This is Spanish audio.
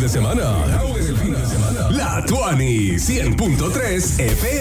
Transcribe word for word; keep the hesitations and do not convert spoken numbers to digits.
semana. La Tuani cien punto tres F M.